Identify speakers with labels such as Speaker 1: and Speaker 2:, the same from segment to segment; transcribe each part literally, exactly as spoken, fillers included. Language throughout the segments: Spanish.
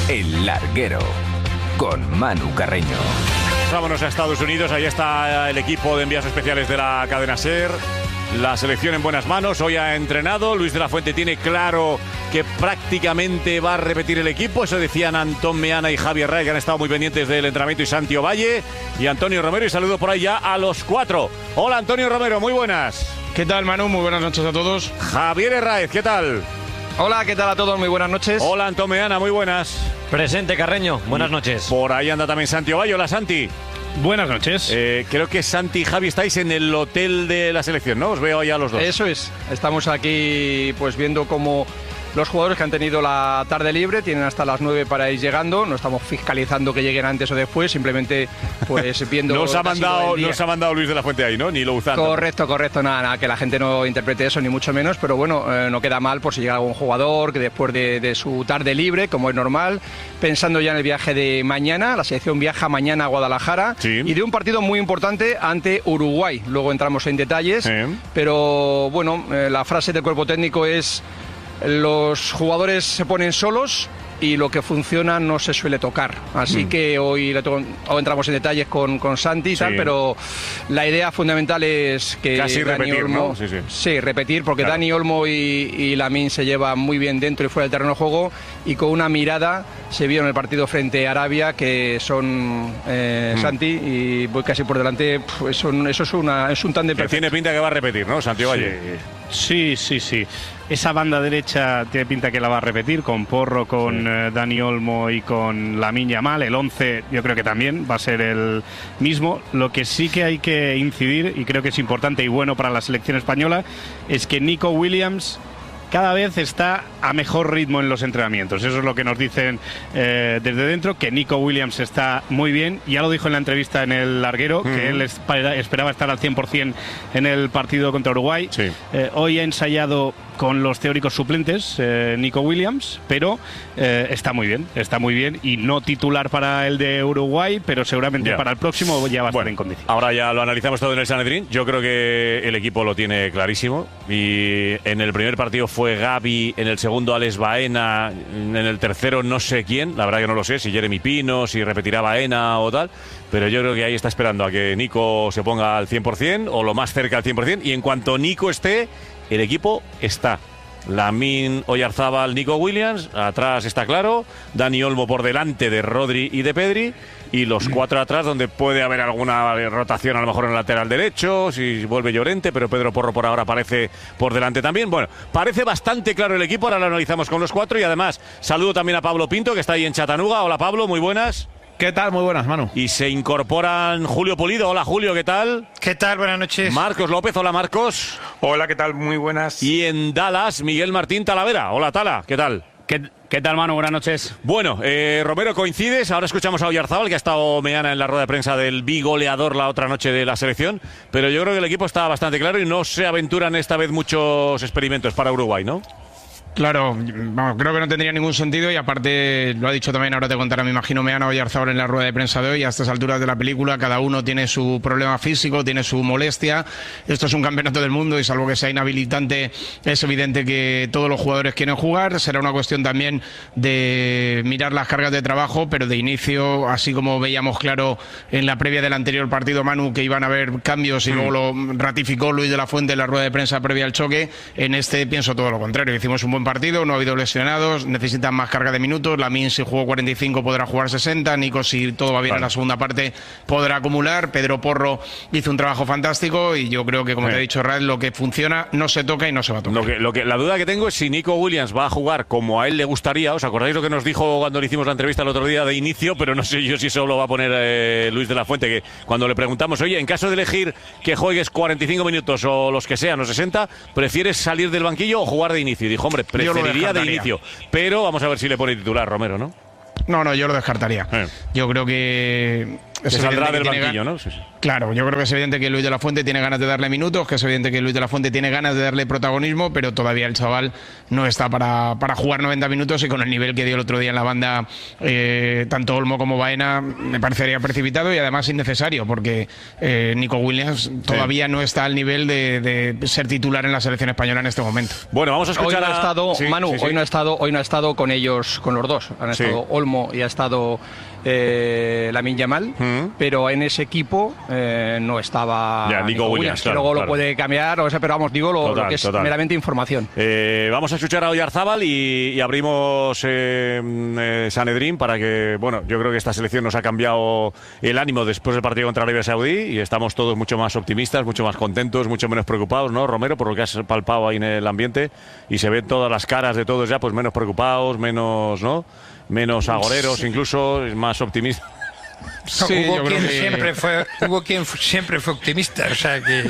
Speaker 1: El Larguero, con Manu Carreño.
Speaker 2: Vámonos a Estados Unidos, ahí está el equipo de envíos especiales de la cadena SER. La selección en buenas manos, hoy ha entrenado. Luis de la Fuente tiene claro que prácticamente va a repetir el equipo. Eso decían Antón Meana y Javier Ray, que han estado muy pendientes del entrenamiento, y Santi Ovalle y Antonio Romero. Y saludo por ahí ya a los cuatro. Hola Antonio Romero, muy buenas.
Speaker 3: ¿Qué tal, Manu? Muy buenas noches a todos.
Speaker 2: Javier Herráez, ¿qué tal?
Speaker 4: Hola, ¿qué tal a todos? Muy buenas noches.
Speaker 2: Hola Antón Meana, muy buenas.
Speaker 5: Presente, Carreño, buenas noches.
Speaker 2: Por ahí anda también Santi Ovalle. Hola Santi.
Speaker 3: Buenas noches.
Speaker 2: Eh, creo que Santi y Javi estáis en el hotel de la selección, ¿no? Os veo ahí a los dos.
Speaker 4: Eso es. Estamos aquí pues viendo cómo los jugadores que han tenido la tarde libre tienen hasta las nueve para ir llegando. No estamos fiscalizando que lleguen antes o después, simplemente pues viendo...
Speaker 2: no os ha mandado, no os ha mandado Luis de la Fuente ahí, ¿no? Ni lo usando.
Speaker 4: Correcto, correcto. Nada, nada, que la gente no interprete eso, ni mucho menos. Pero bueno, eh, no queda mal por si llega algún jugador que después de, de su tarde libre, como es normal, pensando ya en el viaje de mañana. La selección viaja mañana a Guadalajara.
Speaker 2: Sí.
Speaker 4: Y de un partido muy importante ante Uruguay. Luego entramos en detalles.
Speaker 2: Sí.
Speaker 4: Pero bueno, eh, la frase del cuerpo técnico es: los jugadores se ponen solos y lo que funciona no se suele tocar. Así mm. que hoy, le to- hoy entramos en detalles con, con Santi y sí. tal, pero la idea fundamental es que
Speaker 2: casi
Speaker 4: Dani
Speaker 2: repetir,
Speaker 4: Olmo,
Speaker 2: ¿no? Sí, sí.
Speaker 4: sí, repetir, porque
Speaker 2: claro. Dani
Speaker 4: Olmo y, y Lamine se llevan muy bien dentro y fuera del terreno de juego, y con una mirada se vio en el partido frente a Arabia que son eh, mm. Santi, y voy casi por delante, pues son, eso es, una, es un tándem perfecto.
Speaker 2: Tiene pinta que va a repetir, ¿no, Santi Valle?
Speaker 3: Sí, sí, sí. Esa banda derecha tiene pinta que la va a repetir, con Porro, con sí. eh, Dani Olmo y con Lamine Yamal. El once yo creo que también va a ser el mismo. Lo que sí que hay que incidir, y creo que es importante y bueno para la selección española, es que Nico Williams cada vez está a mejor ritmo en los entrenamientos. Eso es lo que nos dicen eh, desde dentro, que Nico Williams está muy bien. Ya lo dijo en la entrevista en el Larguero, uh-huh. que él espera, esperaba estar al cien por ciento en el partido contra Uruguay.
Speaker 2: Sí.
Speaker 3: Eh, hoy ha ensayado con los teóricos suplentes, eh, Nico Williams, pero eh, está muy bien, está muy bien, y no titular para el de Uruguay, pero seguramente yeah. para el próximo ya va a
Speaker 2: bueno,
Speaker 3: estar en condición.
Speaker 2: Ahora ya lo analizamos todo en el Sanedrín. Yo creo que el equipo lo tiene clarísimo, y en el primer partido fue Gavi, en el segundo Alex Baena, en el tercero no sé quién, la verdad que no lo sé, si Jeremy Pino, si repetirá Baena o tal, pero yo creo que ahí está esperando a que Nico se ponga al cien por ciento o lo más cerca al cien por ciento, y en cuanto Nico esté, el equipo está. Lamine, Oyarzábal, Nico Williams, atrás está claro, Dani Olmo por delante de Rodri y de Pedri, y los cuatro atrás donde puede haber alguna rotación a lo mejor en el lateral derecho, si vuelve Llorente, pero Pedro Porro por ahora aparece por delante también. Bueno, parece bastante claro el equipo, ahora lo analizamos con los cuatro, y además saludo también a Pablo Pinto, que está ahí en Chattanooga. Hola Pablo, muy buenas.
Speaker 6: ¿Qué tal? Muy buenas, Manu.
Speaker 2: Y se incorporan Julio Pulido. Hola Julio, ¿qué tal?
Speaker 6: ¿Qué tal? Buenas noches.
Speaker 2: Marcos López, hola Marcos.
Speaker 7: Hola, ¿qué tal? Muy buenas.
Speaker 2: Y en Dallas, Miguel Martín Talavera. Hola Tala, ¿qué tal?
Speaker 5: ¿Qué, qué tal, Manu? Buenas noches.
Speaker 2: Bueno, eh, Romero, ¿coincides? Ahora escuchamos a Oyarzábal, que ha estado Meana en la rueda de prensa del bigoleador la otra noche de la selección, pero yo creo que el equipo está bastante claro y no se aventuran esta vez muchos experimentos para Uruguay, ¿no?
Speaker 3: Claro, vamos, creo que no tendría ningún sentido, y aparte lo ha dicho también, ahora te contará, me imagino, Meana Oyarzábal en la rueda de prensa de hoy. A estas alturas de la película cada uno tiene su problema físico, tiene su molestia. Esto es un campeonato del mundo y salvo que sea inhabilitante es evidente que todos los jugadores quieren jugar. Será una cuestión también de mirar las cargas de trabajo, pero de inicio, así como veíamos claro en la previa del anterior partido, Manu, que iban a haber cambios y luego lo ratificó Luis de la Fuente en la rueda de prensa previa al choque, en este pienso todo lo contrario. Hicimos un buen partido, no ha habido lesionados, necesitan más carga de minutos. Lamine, si jugó cuarenta y cinco, podrá jugar sesenta. Nico, si todo va bien vale. en la segunda parte, podrá acumular. Pedro Porro hizo un trabajo fantástico, y yo creo que, como sí. te he dicho, Rad, lo que funciona no se toca y no se va a tocar.
Speaker 2: Lo que, lo que, la duda que tengo es si Nico Williams va a jugar como a él le gustaría. ¿Os acordáis lo que nos dijo cuando le hicimos la entrevista el otro día de inicio? Pero no sé yo si solo va a poner eh, Luis de la Fuente, que cuando le preguntamos, oye, en caso de elegir que juegues cuarenta y cinco minutos o los que sean, o sesenta, ¿prefieres salir del banquillo o jugar de inicio? Y dijo, hombre, preferiría de inicio, pero vamos a ver si le pone titular Romero, ¿no?
Speaker 3: No, no, yo lo descartaría.
Speaker 2: Eh.
Speaker 3: Yo creo que es
Speaker 2: Se saldrá del
Speaker 3: tiene
Speaker 2: banquillo,
Speaker 3: gan-
Speaker 2: ¿no? Sí, sí.
Speaker 3: Claro, yo creo que es evidente que Luis de la Fuente tiene ganas de darle minutos, que es evidente que Luis de la Fuente tiene ganas de darle protagonismo, pero todavía el chaval no está para, para jugar noventa minutos y con el nivel que dio el otro día en la banda, eh, tanto Olmo como Baena, me parecería precipitado y además innecesario, porque eh, Nico Williams todavía sí. no está al nivel de, de ser titular en la selección española en este momento.
Speaker 2: Bueno, vamos a escuchar
Speaker 4: hoy no ha estado,
Speaker 2: a... sí,
Speaker 4: Manu,
Speaker 2: sí, sí.
Speaker 4: hoy no ha estado, hoy no ha estado con ellos, con los dos. Han
Speaker 2: Sí.
Speaker 4: estado Olmo y ha estado eh, Lamine Yamal,
Speaker 2: Mm.
Speaker 4: pero en ese equipo eh, no estaba
Speaker 2: Ya, Nico Williams,
Speaker 4: que
Speaker 2: claro,
Speaker 4: luego
Speaker 2: claro.
Speaker 4: lo puede cambiar, o sea, pero vamos, digo lo,
Speaker 2: Total,
Speaker 4: lo que es
Speaker 2: total.
Speaker 4: meramente información.
Speaker 2: Eh, vamos a escuchar a Oyarzábal y, y abrimos eh, eh, Sanedrín para que, bueno, yo creo que esta selección nos ha cambiado el ánimo después del partido contra Arabia Saudí y estamos todos mucho más optimistas, mucho más contentos, mucho menos preocupados, ¿no, Romero? Por lo que has palpado ahí en el ambiente y se ven todas las caras de todos ya, pues menos preocupados, menos, ¿no? Menos agoreros, incluso, más optimistas.
Speaker 3: Sí,
Speaker 6: hubo
Speaker 3: yo
Speaker 6: quien
Speaker 3: creo que-
Speaker 6: siempre fue hubo quien f- siempre fue optimista, o sea que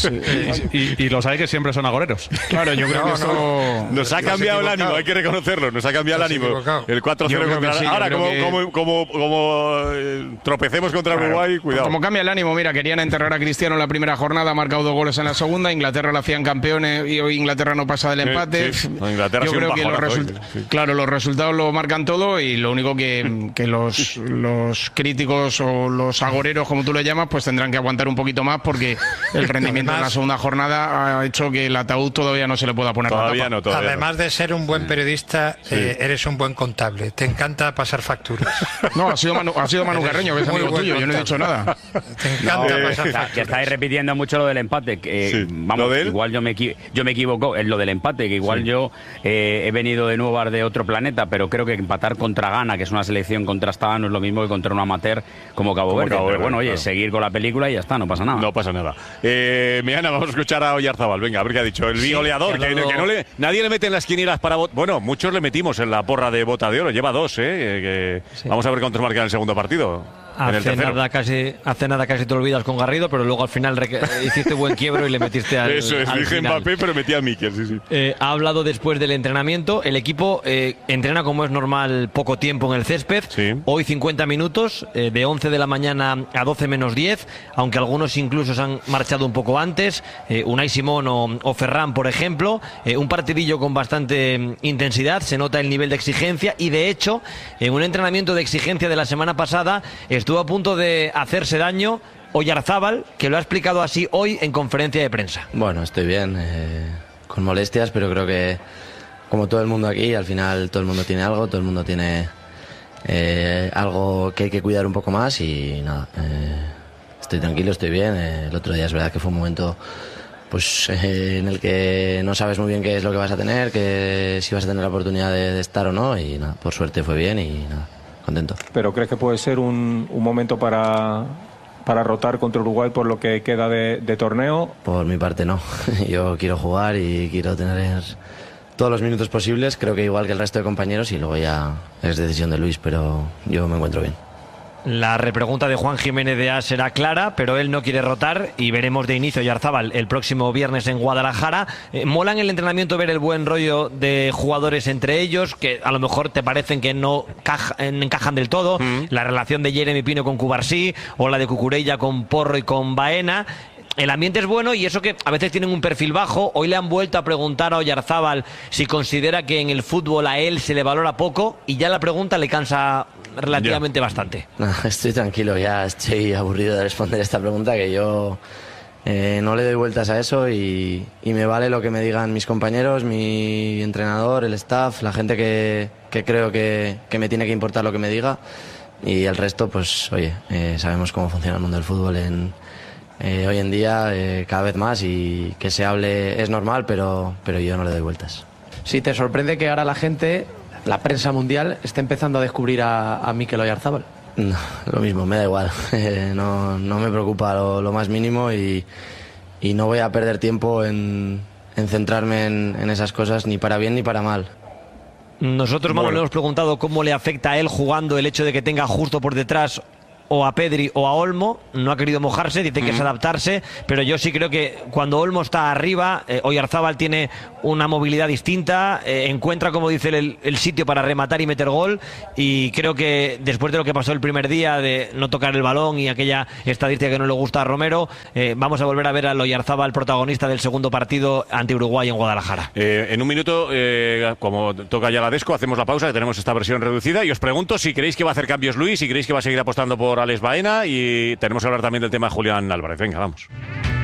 Speaker 7: Y, y los hay que siempre son agoreros.
Speaker 3: Claro, yo creo
Speaker 6: No,
Speaker 3: que
Speaker 6: no.
Speaker 3: eso...
Speaker 2: Nos ha
Speaker 6: Te has
Speaker 2: cambiado el
Speaker 6: equivocado.
Speaker 2: ánimo, hay que reconocerlo, nos ha cambiado el
Speaker 6: Te has
Speaker 2: ánimo.
Speaker 6: equivocado.
Speaker 2: El cuatro cero
Speaker 3: Yo creo
Speaker 2: contra
Speaker 3: que sí, yo
Speaker 2: Ahora,
Speaker 3: creo
Speaker 2: como,
Speaker 3: que-
Speaker 2: como, como, como, eh, tropecemos contra
Speaker 3: Claro.
Speaker 2: Uruguay, cuidado.
Speaker 3: Como cambia el ánimo, mira, querían enterrar a Cristiano en la primera jornada, ha marcado dos goles en la segunda, Inglaterra lo hacían campeones y hoy Inglaterra no pasa del
Speaker 2: Sí,
Speaker 3: empate.
Speaker 2: sí. No, Inglaterra ha
Speaker 3: Yo
Speaker 2: sido
Speaker 3: creo
Speaker 2: un
Speaker 3: que los,
Speaker 2: bajonazo
Speaker 3: result-
Speaker 2: hoy, sí.
Speaker 3: claro, los resultados lo marcan todo y lo único que, que los, los críticos o los agoreros, como tú le llamas, pues tendrán que aguantar un poquito más porque el rendimiento en la
Speaker 6: Además-
Speaker 3: segunda jornada ha hecho que el ataúd todavía no se le pueda poner la
Speaker 2: Todavía
Speaker 3: tapa.
Speaker 2: no, todavía
Speaker 6: además de ser un buen periodista, eh, eres un buen contable. Te encanta pasar facturas.
Speaker 3: No, ha sido Manu, ha sido Manu
Speaker 6: Eres
Speaker 3: Carreño, que es
Speaker 6: muy
Speaker 3: amigo
Speaker 6: buen
Speaker 3: tuyo, yo no he dicho
Speaker 6: contable.
Speaker 3: nada.
Speaker 6: Te encanta
Speaker 2: No,
Speaker 6: pasar
Speaker 2: eh,
Speaker 5: Que
Speaker 6: facturas.
Speaker 5: estáis repitiendo mucho lo del empate. Que, eh,
Speaker 2: Sí.
Speaker 5: vamos,
Speaker 2: ¿Lo de él?
Speaker 5: igual yo me, equi- yo me equivoco en lo del empate, que igual yo eh, he venido de nuevo de otro planeta, pero creo que empatar contra Ghana, que es una selección contrastada, no es lo mismo que contra un amateur como Cabo
Speaker 2: Como
Speaker 5: Verde.
Speaker 2: Cabo
Speaker 5: Pero
Speaker 2: Verde,
Speaker 5: bueno, oye,
Speaker 2: claro.
Speaker 5: seguir con la película y ya está, no pasa nada.
Speaker 2: No pasa nada. Eh, Meana, vamos a escuchar a Oyarzábal. Venga, a ver qué ha dicho. El bioleador,
Speaker 8: que ha
Speaker 2: que,
Speaker 8: dado-
Speaker 2: que no le, nadie le mete en las quinielas para... bot- Bueno, muchos le metimos en la porra de bota de oro. Lleva dos, ¿eh? Que- que- Vamos a ver cuántos marcan en el segundo partido. En el
Speaker 8: Hace
Speaker 2: tercero.
Speaker 8: nada, casi, hace nada casi te olvidas con Garrido, pero luego al final reque- hiciste buen quiebro y le metiste al,
Speaker 2: Eso es,
Speaker 8: al
Speaker 2: dije
Speaker 8: final.
Speaker 2: Mbappé, pero metí a Mikel, sí, sí.
Speaker 8: Eh, ha hablado después del entrenamiento. El equipo eh, entrena como es normal poco tiempo en el césped.
Speaker 2: Sí.
Speaker 8: Hoy cincuenta minutos, eh, de once de la mañana a doce menos diez, aunque algunos incluso se han marchado un poco antes. Eh, Unai Simón o, o Ferran, por ejemplo. Eh, un partidillo con bastante mm, intensidad. Se nota el nivel de exigencia y, de hecho, en un entrenamiento de exigencia de la semana pasada estuvo a punto de hacerse daño Oyarzábal, que lo ha explicado así hoy en conferencia de prensa.
Speaker 9: Bueno, estoy bien, eh, con molestias, pero creo que como todo el mundo aquí, al final todo el mundo tiene algo, todo el mundo tiene eh, algo que hay que cuidar un poco más y nada, eh, estoy tranquilo, estoy bien. Eh, el otro día es verdad que fue un momento pues eh, en el que no sabes muy bien qué es lo que vas a tener, que si vas a tener la oportunidad de, de estar o no y nada, por suerte fue bien y nada, contento.
Speaker 10: ¿Pero crees que puede ser un, un momento para, para rotar contra Uruguay por lo que queda de, de torneo?
Speaker 9: Por mi parte no, yo quiero jugar y quiero tener todos los minutos posibles, creo que igual que el resto de compañeros y luego ya es decisión de Luis, pero yo me encuentro bien.
Speaker 8: La repregunta de Juan Jiménez de A será clara, pero él no quiere rotar y veremos de inicio Oyarzábal el próximo viernes en Guadalajara. Eh, mola en el entrenamiento ver el buen rollo de jugadores entre ellos, que a lo mejor te parecen que no caja- encajan del todo. Mm. La relación de Jeremy Pino con Cubarsí o la de Cucurella con Porro y con Baena. El ambiente es bueno y eso que a veces tienen un perfil bajo. Hoy le han vuelto a preguntar a Oyarzábal si considera que en el fútbol a él se le valora poco y ya la pregunta le cansa relativamente
Speaker 9: Ya.
Speaker 8: bastante.
Speaker 9: No, estoy tranquilo, ya estoy aburrido de responder esta pregunta, que yo eh, no le doy vueltas a eso y, y me vale lo que me digan mis compañeros, mi entrenador, el staff, la gente que, que creo que, que me tiene que importar lo que me diga y el resto, pues oye, eh, sabemos cómo funciona el mundo del fútbol en, eh, hoy en día, eh, cada vez más, y que se hable es normal, pero, pero yo no le doy vueltas.
Speaker 11: Si te sorprende que ahora la gente, la prensa mundial, esté empezando a descubrir a, a Mikel Oyarzábal.
Speaker 9: No, lo mismo, me da igual. Eh, no, no me preocupa lo, lo más mínimo y, y no voy a perder tiempo en, en centrarme en, en esas cosas, ni para bien ni para mal.
Speaker 8: Nosotros, Manu,
Speaker 9: Bueno.
Speaker 8: le hemos preguntado cómo le afecta a él jugando el hecho de que tenga justo por detrás o a Pedri o a Olmo, no ha querido mojarse, dice que es adaptarse, pero yo sí creo que cuando Olmo está arriba, eh, Oyarzábal tiene una movilidad distinta, eh, encuentra, como dice, el, el sitio para rematar y meter gol, y creo que después de lo que pasó el primer día de no tocar el balón y aquella estadística que no le gusta a Romero, eh, vamos a volver a ver al Oyarzábal protagonista del segundo partido ante Uruguay en Guadalajara.
Speaker 2: Eh, en un minuto, eh, como toca ya la Desco, hacemos la pausa, que tenemos esta versión reducida, y os pregunto si creéis que va a hacer cambios Luis, si creéis que va a seguir apostando por Alex Baena, y tenemos que hablar también del tema de Julián Álvarez. Venga, vamos.